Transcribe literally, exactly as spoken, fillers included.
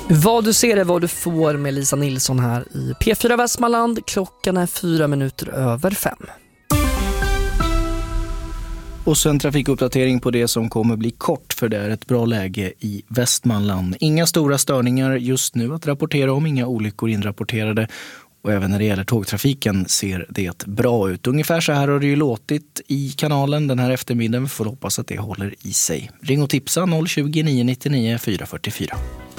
Vad du ser är vad du får med Lisa Nilsson här i P fyra Västmanland. Klockan är fyra minuter över fem. Och så en trafikuppdatering på det som kommer bli kort, för det är ett bra läge i Västmanland. Inga stora störningar just nu att rapportera om, inga olyckor inrapporterade. Och även när det gäller tågtrafiken ser det bra ut. Ungefär så här har det ju låtit i kanalen den här eftermiddagen. Vi får hoppas att det håller i sig. Ring och tipsa noll tjugo, nio nio nio, fyra fyra fyra.